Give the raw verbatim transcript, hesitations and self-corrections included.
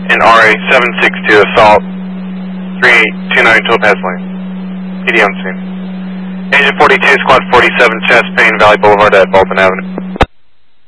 in R A seven six two assault three eight two nine Topaz Lane. P D on scene. Agent forty-two, Squad forty-seven, chest pain, Valley Boulevard at Bolton Avenue.